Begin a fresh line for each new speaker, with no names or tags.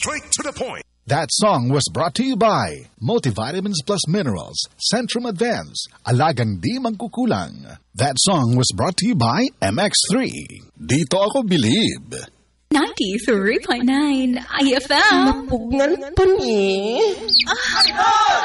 straight to the point.
That song was brought to you by Multivitamins Plus Minerals, Centrum Advance, Alagang Di Magkukulang. That song was brought to you by MX3. Dito ako bilib.
93.9 IFM.
Mapugnan pa ni.